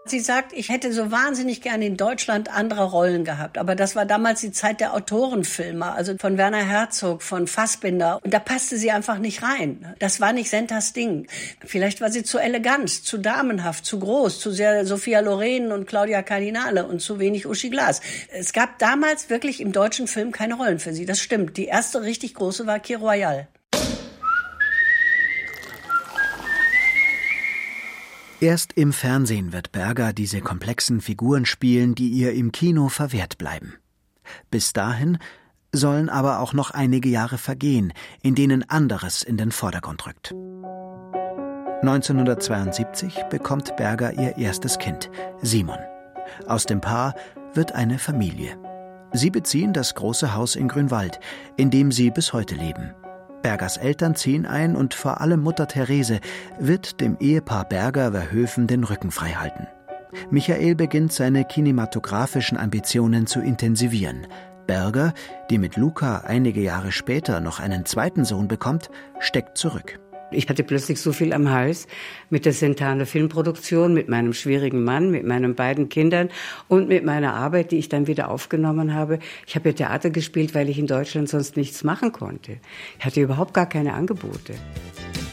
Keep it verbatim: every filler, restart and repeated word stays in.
Sie sagt, ich hätte so wahnsinnig gerne in Deutschland andere Rollen gehabt. Aber das war damals die Zeit der Autorenfilme, also von Werner Herzog, von Fassbinder. Und da passte sie einfach nicht rein. Das war nicht Sentas Ding. Vielleicht war sie zu elegant, zu damenhaft, zu groß, zu sehr Sophia Loren und Claudia Cardinale und zu wenig Uschi Glas. Es gab damals wirklich im deutschen Film keine Rollen für sie. Das stimmt. Die erste richtig große war Kir Royal. Erst im Fernsehen wird Berger diese komplexen Figuren spielen, die ihr im Kino verwehrt bleiben. Bis dahin sollen aber auch noch einige Jahre vergehen, in denen anderes in den Vordergrund rückt. neunzehnhundertzweiundsiebzig bekommt Berger ihr erstes Kind, Simon. Aus dem Paar wird eine Familie. Sie beziehen das große Haus in Grünwald, in dem sie bis heute leben. Bergers Eltern ziehen ein und vor allem Mutter Therese wird dem Ehepaar Berger-Verhoeven den Rücken frei halten. Michael beginnt seine kinematografischen Ambitionen zu intensivieren. Berger, die mit Luca einige Jahre später noch einen zweiten Sohn bekommt, steckt zurück. Ich hatte plötzlich so viel am Hals mit der Sentana Filmproduktion, mit meinem schwierigen Mann, mit meinen beiden Kindern und mit meiner Arbeit, die ich dann wieder aufgenommen habe. Ich habe ja Theater gespielt, weil ich in Deutschland sonst nichts machen konnte. Ich hatte überhaupt gar keine Angebote.